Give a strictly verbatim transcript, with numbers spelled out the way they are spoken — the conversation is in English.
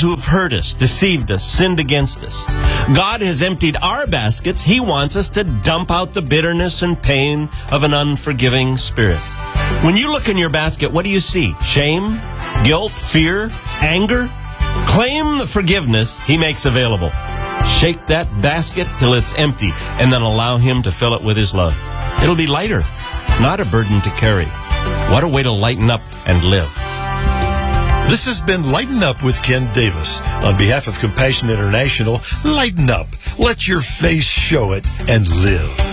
who have hurt us, deceived us, sinned against us. God has emptied our baskets. He wants us to dump out the bitterness and pain of an unforgiving spirit. When you look in your basket, what do you see? Shame, guilt, fear, anger? Claim the forgiveness He makes available. Shake that basket till it's empty, and then allow Him to fill it with His love. It'll be lighter, not a burden to carry. What a way to lighten up and live. This has been Lighten Up with Ken Davis. On behalf of Compassion International, lighten up. Let your face show it and live.